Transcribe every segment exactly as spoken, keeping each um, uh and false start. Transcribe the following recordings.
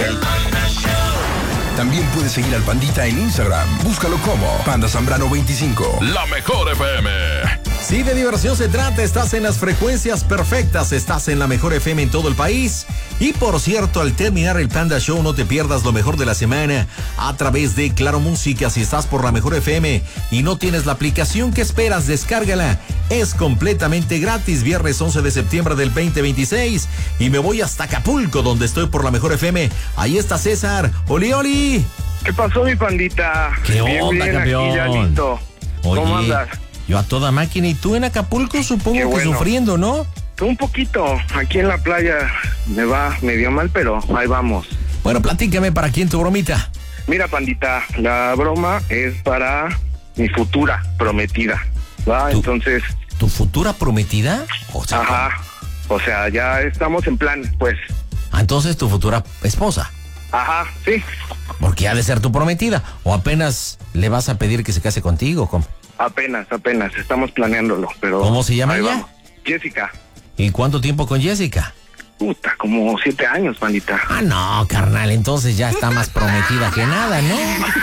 El Panda Show. También puedes seguir al Pandita en Instagram. Búscalo como Panda Zambrano veinticinco. La mejor F M. Si de diversión se trata, estás en las frecuencias perfectas, estás en la mejor F M en todo el país. Y por cierto, al terminar el Panda Show, no te pierdas lo mejor de la semana a través de Claro Música. Si estás por la mejor F M y no tienes la aplicación, ¿qué esperas? Descárgala. Es completamente gratis. Viernes once de septiembre del veinte veintiséis. Y me voy hasta Acapulco, donde estoy por la mejor F M. Ahí está César. ¡Oli, oli! ¿Qué pasó, mi pandita? ¿Qué bien, onda, bien, campeón? Aquí ya listo. Oye, ¿Cómo andas? Yo a toda máquina. ¿Y tú en Acapulco? Supongo Qué que bueno. sufriendo, ¿no? Un poquito. Aquí en la playa me va medio mal, pero ahí vamos. Bueno, platícame, ¿para quién tu bromita? Mira, pandita, la broma es para mi futura prometida, ¿va? ¿Tu- Entonces, ¿Tu futura prometida? O sea, ajá. O sea, ya estamos en plan, pues. ah, entonces tu futura esposa. Ajá, sí. Porque ha de ser tu prometida. ¿O apenas le vas a pedir que se case contigo? ¿Cómo, Apenas, apenas. Estamos planeándolo, pero... ¿Cómo se llama ahí ella? vamos. Jessica. ¿Y cuánto tiempo con Jessica? Puta, como siete años, pandita. Ah, no, carnal, entonces ya está más prometida que nada, ¿no?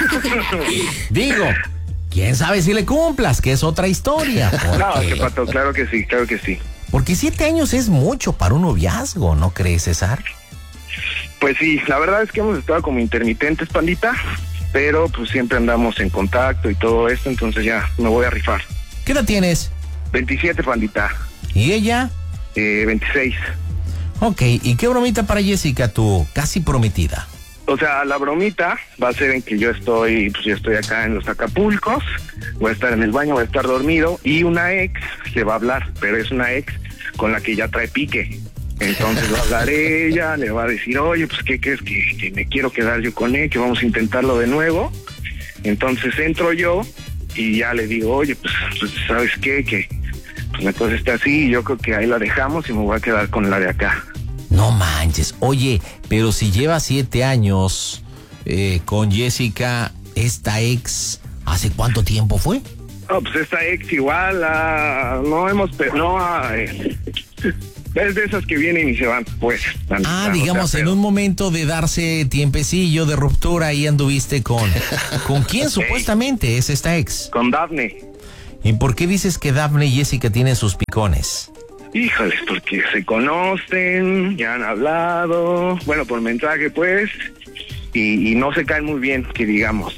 Digo, quién sabe si le cumplas, que es otra historia. No, Porque, qué pato, claro que sí, claro que sí. porque siete años es mucho para un noviazgo, ¿no crees, César? Pues sí, la verdad es que hemos estado como intermitentes, pandita, pero pues siempre andamos en contacto y todo esto, entonces ya me voy a rifar. ¿Qué edad tienes? veintisiete, pandita, ¿Y ella? eh, veintiséis. Ok, ¿y qué bromita para Jessica, tu casi prometida? O sea, la bromita va a ser en que yo estoy, pues yo estoy acá en los Acapulcos, voy a estar en el baño, voy a estar dormido, y una ex le va a hablar, pero es una ex con la que ya trae pique. Entonces va a hablar ella, le va a decir, oye, pues ¿qué crees? Que, que me quiero quedar yo con él, que vamos a intentarlo de nuevo. Entonces entro yo y ya le digo, oye, pues, pues ¿sabes qué? Que pues la cosa está así y yo creo que ahí la dejamos y me voy a quedar con la de acá. No manches. Oye, pero si lleva siete años eh, con Jessica, esta ex, ¿hace cuánto tiempo fue? No, pues esta ex igual, ah, no hemos, pe- no, ah, eh, es de esas que vienen y se van, pues. Ah, o digamos, sea, en pero- un momento de darse tiempecillo de ruptura, ahí anduviste con... ¿Con quién supuestamente es esta ex? Con Dafne. ¿Y por qué dices que Dafne y Jessica tienen sus picones? Híjoles, porque se conocen, ya han hablado, bueno, por mensaje, pues, y, y no se caen muy bien, que digamos.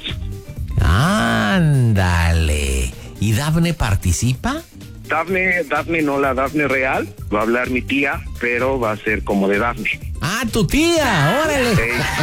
Ándale. ¿Y Dafne participa? Dafne, Dafne no la Dafne real, va a hablar mi tía, pero va a ser como de Dafne. ¡Ah, tu tía! ¡Órale!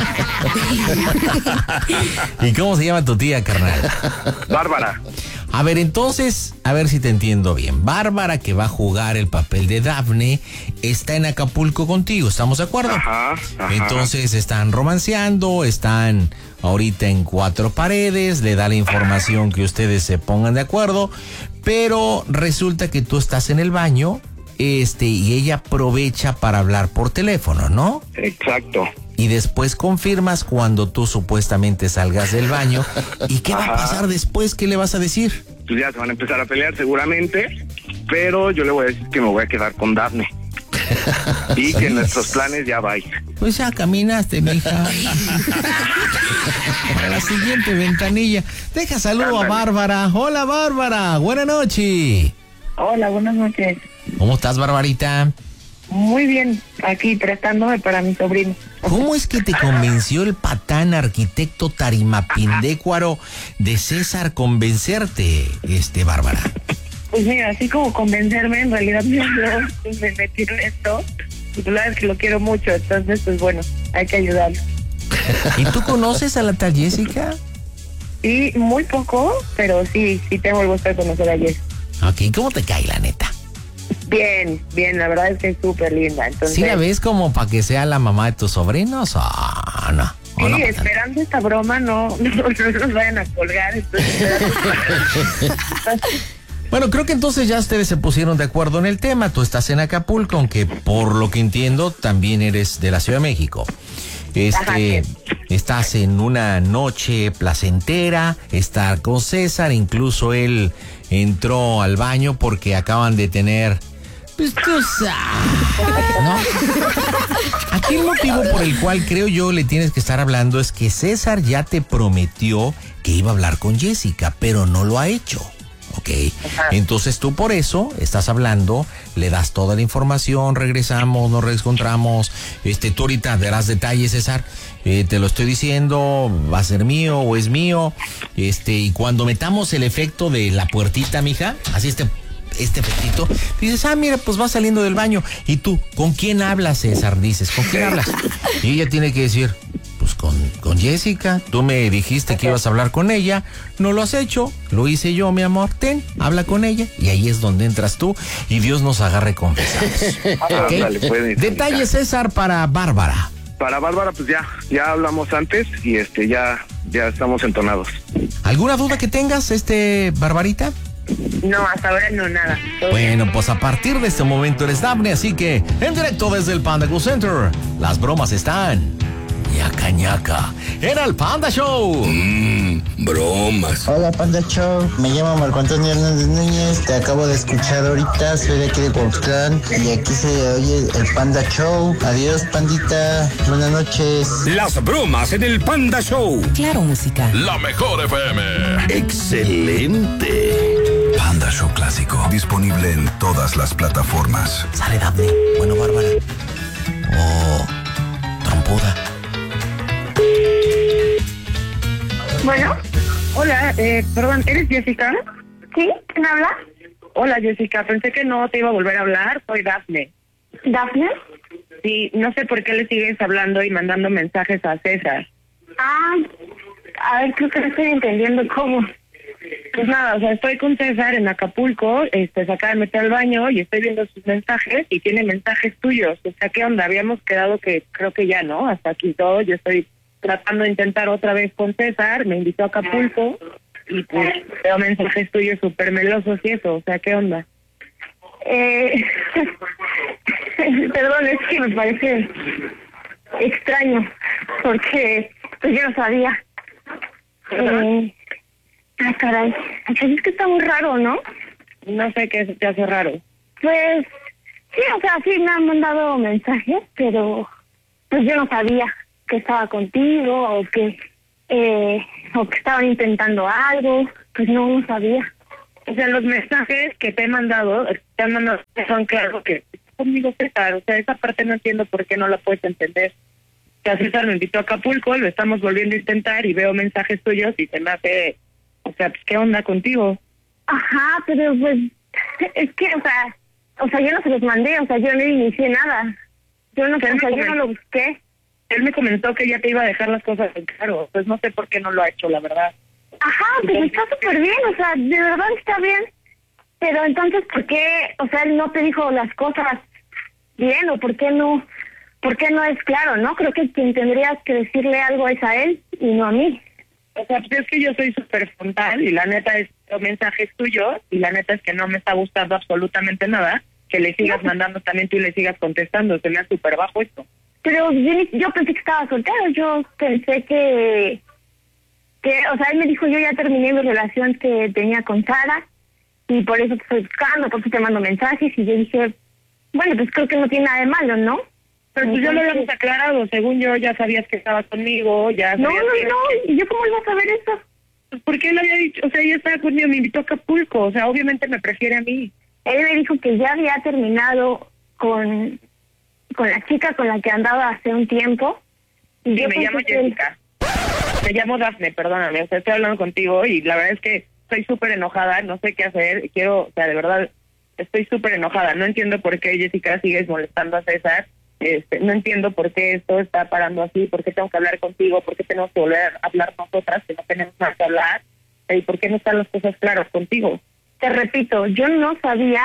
¿Y cómo se llama tu tía, carnal? Bárbara. A ver, entonces, a ver si te entiendo bien. Bárbara, que va a jugar el papel de Dafne, está en Acapulco contigo, ¿estamos de acuerdo? Ajá, ajá. Entonces están romanceando, están ahorita en cuatro paredes, le da la información que ustedes se pongan de acuerdo, pero resulta que tú estás en el baño, este, y ella aprovecha para hablar por teléfono, ¿no? Exacto. Y después confirmas cuando tú supuestamente salgas del baño. ¿Y qué va a Ajá. pasar después? ¿Qué le vas a decir? Pues ya se van a empezar a pelear seguramente, pero yo le voy a decir que me voy a quedar con Dafne. Y que nuestros planes ya va. Pues ya caminaste, mija. A la siguiente ventanilla. Deja saludo a Bárbara. Hola, Bárbara. Buenas noches. Hola, buenas noches. ¿Cómo estás, Barbarita? Muy bien, aquí prestándome para mi sobrino. ¿Cómo es que te convenció el patán arquitecto tarimapindécuaro de César convencerte, este, Bárbara? Pues mira, así como convencerme, en realidad yo me metí en esto. Y tú sabes que lo quiero mucho, entonces pues bueno, hay que ayudarlo. ¿Y tú conoces a la tal Jessica? Y muy poco, pero sí, sí tengo el gusto de conocer a Jess. Ok, ¿cómo te cae, la neta? Bien, bien, la verdad es que es súper linda. Entonces, ¿Sí la ves como para que sea la mamá de tus sobrinos o no? ¿O sí, no? esperando esta broma, no, no, no nos vayan a colgar. Entonces, Bueno, creo que entonces ya ustedes se pusieron de acuerdo en el tema. Tú estás en Acapulco, aunque por lo que entiendo también eres de la Ciudad de México. Este, estás en una noche placentera, estar con César, incluso él entró al baño porque acaban de tener, pues tú sabes, ¿no? aquí el motivo por el cual creo yo le tienes que estar hablando es que César ya te prometió que iba a hablar con Jessica, pero no lo ha hecho. Ok, ajá. Entonces tú por eso estás hablando, le das toda la información, regresamos, nos reencontramos, este, tú ahorita darás detalles, César, eh, te lo estoy diciendo, va a ser mío o es mío, este, y cuando metamos el efecto de la puertita, mija, así este, este efectito, dices, ah, mira, pues va saliendo del baño, y tú, ¿con quién hablas, César? Dices, ¿con quién hablas? Y ella tiene que decir, pues con, con Jessica, tú me dijiste que ibas a hablar con ella, no lo has hecho, lo hice yo, mi amor, ten, habla con ella, y ahí es donde entras tú, y Dios nos agarre confesados. ¿Okay? Dale, detalles, César, para Bárbara. Para Bárbara, pues ya, ya hablamos antes, y este, ya, ya estamos entonados. ¿Alguna duda que tengas, este, Barbarita? No, hasta ahora no, nada. Bueno, pues a partir de este momento eres Dafne, así que, en directo desde el Panda Cool Center, las bromas están... ñaca ñaca, era el Panda Show. Mmm, bromas. Hola Panda Show, me llamo Marco Antonio Hernández Núñez, te acabo de escuchar ahorita, soy de aquí de Cuauhtlán y aquí se oye el Panda Show. Adiós, pandita, buenas noches. Las bromas en el Panda Show. Claro, música. La mejor F M. Excelente. Panda Show clásico, disponible en todas las plataformas. Sale Dafne, bueno, Bárbara. Oh, trompuda. Bueno, hola, eh, perdón, ¿eres Jessica? Sí, ¿quién habla? Hola, Jessica, pensé que no te iba a volver a hablar, soy Dafne. ¿Dafne? Sí, no sé por qué le sigues hablando y mandando mensajes a César. Ah, a ver, creo que no estoy entendiendo cómo. Pues nada, o sea, estoy con César en Acapulco, este, se acaba de meter al baño y estoy viendo sus mensajes y tiene mensajes tuyos. O sea, ¿qué onda? Habíamos quedado que creo que ya, ¿no? Hasta aquí todo, yo estoy tratando de intentar otra vez con César, me invitó a Acapulco y pues veo mensajes tuyos súper melosos y eso, o sea, ¿qué onda? Eh, perdón, es que me parece extraño, porque pues yo no sabía. Eh, ah, caray, pues es que está muy raro, ¿no? No sé qué te hace raro. Pues, sí, o sea, sí me han mandado mensajes, pero pues yo no sabía que estaba contigo o que eh, o que estaban intentando algo, pues no, no sabía. O sea, los mensajes que te he mandado, te han mandado son claro que conmigo César, o sea, esa parte no entiendo por qué no la puedes entender. Que a César me invitó a Acapulco, lo estamos volviendo a intentar y veo mensajes tuyos y se me hace, o sea, pues, ¿qué onda contigo? Ajá, pero pues, es que, o sea, o sea, yo no se los mandé, o sea, yo no inicié nada. Yo no, o sea, yo no lo busqué. Él me comentó que ya te iba a dejar las cosas en claro, pues no sé por qué no lo ha hecho, la verdad. Ajá, pero está súper bien, o sea, de verdad está bien. Pero entonces, ¿por qué, o sea, él no te dijo las cosas bien o por qué no, por qué no es claro, ¿no? Creo que quien tendrías que decirle algo es a él y no a mí. O sea, pues es que yo soy súper frontal y la neta es los mensajes tuyos y la neta es que no me está gustando absolutamente nada, que le sigas mandando también tú y le sigas contestando, se me hace súper bajo esto. Pero yo, yo pensé que estaba soltero, yo pensé que, que, o sea, él me dijo, yo ya terminé mi relación que tenía con Sara y por eso te estoy buscando, por eso te mando mensajes y yo dije, bueno, pues creo que no tiene nada de malo, ¿no? Pero pues ya lo habíamos aclarado, según yo ya sabías que estabas conmigo, ya No, no, no, ¿y yo cómo iba a saber eso? Pues porque él había dicho, o sea, ella estaba conmigo, me invitó a Acapulco, o sea, obviamente me prefiere a mí. Él me dijo que ya había terminado con... con la chica con la que andaba hace un tiempo. Y sí, yo me llamo Jessica. Que... Me llamo Dafne, perdóname, o sea, estoy hablando contigo y la verdad es que estoy súper enojada, no sé qué hacer, quiero, o sea, de verdad, estoy súper enojada, no entiendo por qué Jessica sigues molestando a César, este, no entiendo por qué esto está parando así, por qué tengo que hablar contigo, por qué tenemos que volver a hablar nosotras, que no tenemos nada que hablar, y por qué no están las cosas claras contigo. Te repito, yo no sabía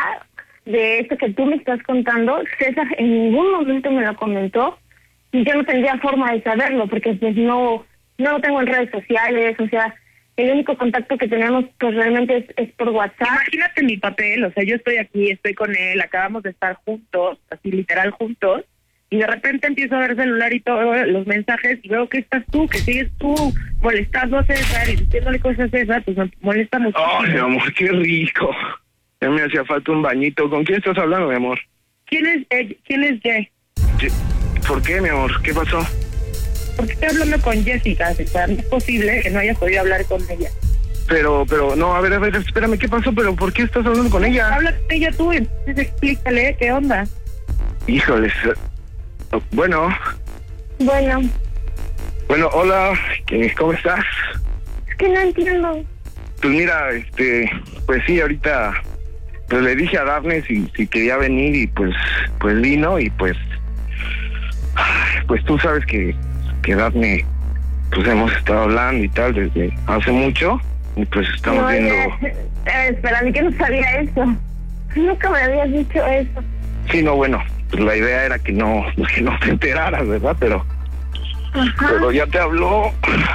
de esto que tú me estás contando, César en ningún momento me lo comentó y yo no tendría forma de saberlo porque pues no no lo tengo en redes sociales, o sea, el único contacto que tenemos pues realmente es, es por WhatsApp. Imagínate mi papel, o sea, yo estoy aquí, estoy con él, acabamos de estar juntos, así literal juntos, y de repente empiezo a ver celular y todos los mensajes y veo que estás tú, que sigues tú molestando a César y diciéndole cosas a César, pues me molesta muchísimo. Ay, mi amor, qué rico. Ya me hacía falta un bañito. ¿Con quién estás hablando, mi amor? ¿Quién es eh, quién es Jay? Ye- ¿Por qué, mi amor? ¿Qué pasó? Porque estoy hablando con Jessica, César. No es posible que no hayas podido hablar con ella. Pero, pero, no, a ver, a ver, espérame, ¿qué pasó? ¿Pero por qué estás hablando con ella? Habla con ella tú, entonces explícale qué onda. Híjoles. Bueno. Bueno. Bueno, hola, ¿cómo estás? Es que no entiendo. Pues mira, este, pues sí, ahorita, pues le dije a Dafne si, si quería venir y pues, pues vino y pues, pues tú sabes que, que Dafne, pues hemos estado hablando y tal desde hace mucho y pues estamos no, viendo... Ya, espera, a mí que no sabía eso. Nunca me habías dicho eso. Sí, no, bueno, pues la idea era que no, pues que no te enteraras, ¿verdad? Pero, Ajá. pero ya te habló.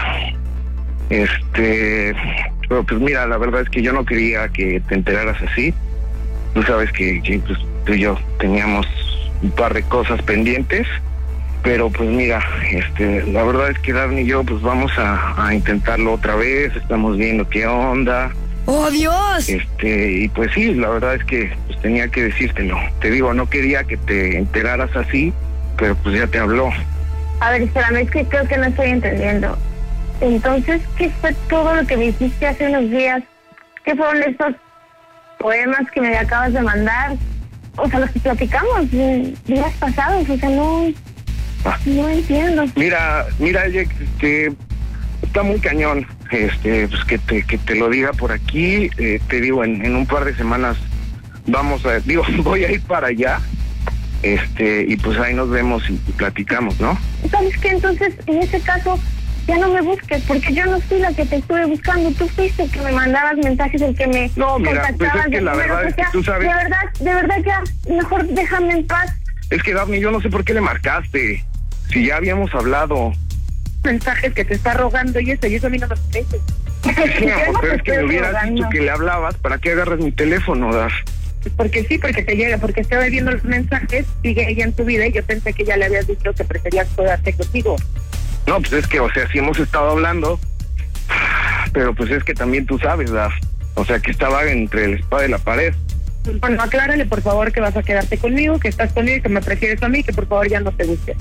Este, pero pues mira, la verdad es que yo no quería que te enteraras así. Tú sabes que, que pues, tú y yo teníamos un par de cosas pendientes, pero pues mira, este, la verdad es que Dafne y yo pues vamos a, a intentarlo otra vez, estamos viendo qué onda. ¡Oh, Dios! Este, y pues sí, la verdad es que pues tenía que decírtelo. Te digo, no quería que te enteraras así, pero pues ya te habló. A ver, espérame, es que creo que no estoy entendiendo. Entonces, ¿qué fue todo lo que me hiciste hace unos días? ¿Qué fueron estos poemas que me acabas de mandar? O sea, los que platicamos días pasados, o sea, no... Ah. No entiendo. Mira, mira, este, está muy cañón, este, pues que te, que te lo diga por aquí, eh, te digo, en, en un par de semanas vamos a, digo, voy a ir para allá, este, y pues ahí nos vemos y, y platicamos, ¿no? ¿Sabes qué? Entonces, en ese caso, ya no me busques, porque yo no fui la que te estuve buscando, tú fuiste el que me mandabas mensajes, el que me no, mira, contactabas. pues es que de la número, verdad o es que sea, tú sabes... De verdad, de verdad ya, mejor déjame en paz. Es que Dafne, yo no sé por qué le marcaste, si ya habíamos hablado. Mensajes que te está rogando y eso, y eso a mí no me parece. Sí, amor, pero es que me hubieras dicho que le hablabas, ¿para qué agarras mi teléfono, Daf? Porque sí, porque te llega, porque estaba viendo los mensajes, sigue ella en tu vida y yo pensé que ya le habías dicho que preferías quedarte contigo. No, pues es que, o sea, sí hemos estado hablando, pero pues es que también tú sabes, Daf, o sea, que estaba entre la espada y la pared. Bueno, aclárale por favor que vas a quedarte conmigo, que estás conmigo y que me prefieres a mí, que por favor ya no te guste.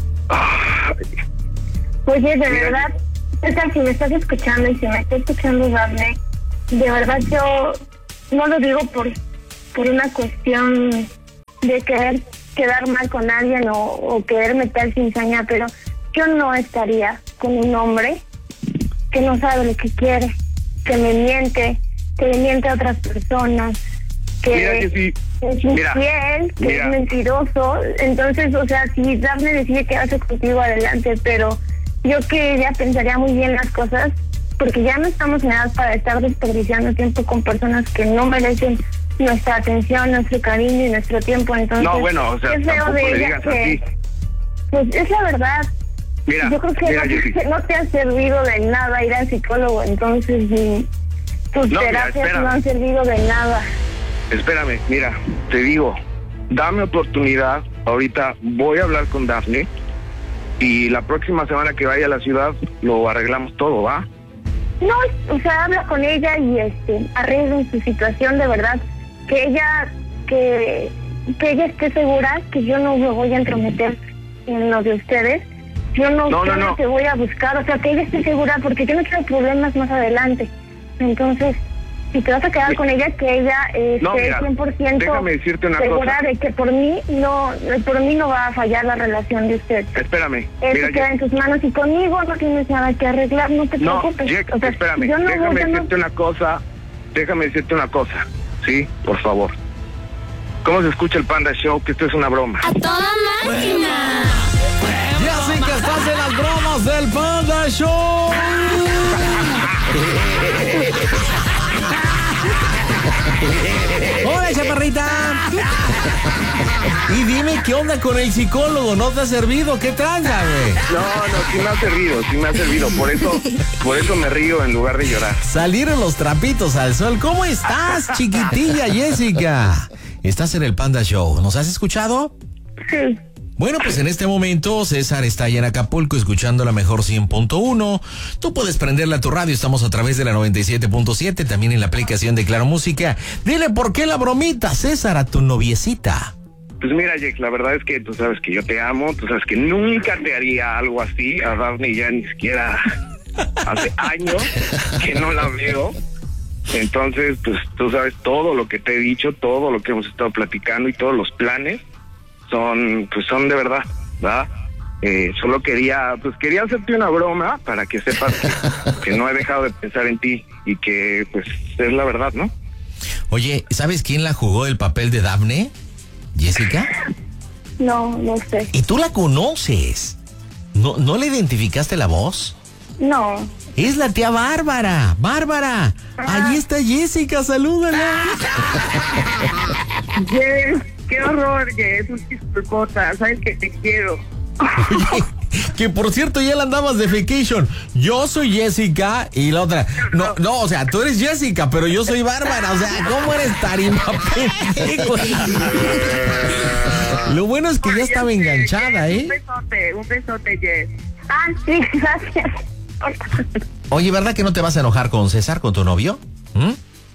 Oye, de Mira, verdad, César, si me estás escuchando y si me está escuchando Dafne, de verdad yo no lo digo por, por una cuestión de querer quedar mal con alguien o, o querer meter cizaña, pero yo no estaría con un hombre que no sabe lo que quiere, que me miente, que le miente a otras personas, que Mira, Jessy, es mira, infiel, que mira. es mentiroso. Entonces, o sea, si Dafne decide quedarse contigo, adelante, pero yo que ella pensaría muy bien las cosas, porque ya no estamos en edad para estar desperdiciando tiempo con personas que no merecen nuestra atención, nuestro cariño y nuestro tiempo. Entonces, no, bueno, o sea, es feo tampoco de le ella digas que, así. pues es la verdad. Mira, Yo creo que mira, no, Jessy. no te ha servido de nada ir al psicólogo, entonces y tus No, mira, terapias espérame. no han servido de nada. Espérame, mira, te digo, dame oportunidad, ahorita voy a hablar con Dafne y la próxima semana que vaya a la ciudad lo arreglamos todo, ¿va? No, o sea, habla con ella y este arreglen su situación de verdad, que ella que que ella esté segura que yo no me voy a entrometer en lo de ustedes. Yo no, No, yo no, no. te voy a buscar, o sea, que ella esté segura porque yo no quiero problemas más adelante. Entonces, si te vas a quedar con ella, que ella eh, No, esté mira, cien por ciento déjame decirte una segura cosa. de que por mí no por mí no va a fallar la relación de ustedes. Espérame, Eso mira, queda en tus manos y conmigo no tienes nada que arreglar, no te no, preocupes. Jack, O sea, espérame, yo no voy, déjame yo no- decirte una cosa, déjame decirte una cosa, ¿sí? Por favor. ¿Cómo se escucha el Panda Show? Que esto es una broma. ¡A toda máquina! Jessica, estás en las bromas del Panda Show. Hola, chaparrita. Y dime qué onda con el psicólogo, ¿no te ha servido? ¿Qué tranza, güey? No, no, sí me ha servido, sí me ha servido. Por eso, por eso me río en lugar de llorar. Salieron los trapitos al sol. ¿Cómo estás, chiquitilla Jessica? Estás en el Panda Show. ¿Nos has escuchado? Sí. Bueno, pues en este momento César está allá en Acapulco escuchando la mejor cien punto uno. Tú puedes prenderla a tu radio, estamos a través de la noventa y siete punto siete, también en la aplicación de Claro Música. Dile por qué la bromita, César, a tu noviecita. Pues mira, Jex, la verdad es que tú sabes que yo te amo, tú sabes que nunca te haría algo así. A Daphne ya ni siquiera hace años que no la veo. Entonces, pues tú sabes todo lo que te he dicho, todo lo que hemos estado platicando y todos los planes son, pues son de verdad, ¿verdad? Eh, solo quería, pues quería hacerte una broma para que sepas que, que no he dejado de pensar en ti y que, pues, es la verdad, ¿no? Oye, ¿sabes quién la jugó el papel de Daphne? ¿Jessica? No, no sé. ¿Y tú la conoces? ¿No, no le identificaste la voz? No. Es la tía Bárbara. Bárbara, Ah. allí está Jessica, salúdala. Yes, qué horror, Yes, un disculpota, sabes que te quiero. Oye, que por cierto ya la andabas de vacation. Yo soy Jessica y la otra. No, no, o sea, tú eres Jessica, pero yo soy Bárbara. O sea, ¿cómo eres tarima, pendejo? Lo bueno es que ya estaba enganchada, Yes, ¿eh? Un besote, un besote, Yes. Ah, sí, gracias. Oye, ¿verdad que no te vas a enojar con César, con tu novio? ¿Mm?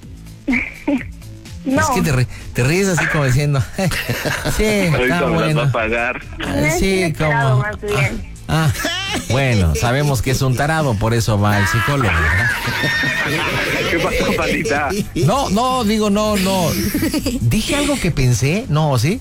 No. Es que te, ri- te ríes así como diciendo. Sí, Ahorita está me las va bueno. a pagar. No es Sí, un tarado, como. más bien. Ah, bueno, sabemos que es un tarado, por eso va al psicólogo, ¿verdad? ¿Qué pasó, pandita? No, no, digo, no, no. ¿Dije algo que pensé? No, ¿sí?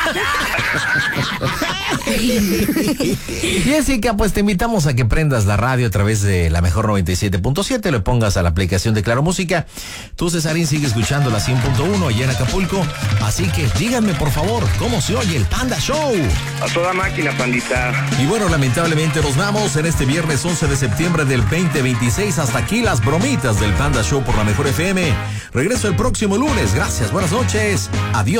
Jessica, pues te invitamos a que prendas la radio a través de la mejor noventa y siete punto siete, le pongas a la aplicación de Claro Música. Tú, Cesarín, sigue escuchando la cien punto uno allá en Acapulco. Así que díganme, por favor, ¿cómo se oye el Panda Show? A toda máquina, pandita. Y bueno, lamentablemente nos vamos en este viernes once de septiembre del veinte veintiséis. Hasta aquí las bromitas del Panda Show por la mejor F M. Regreso el próximo lunes. Gracias, buenas noches. Adiós.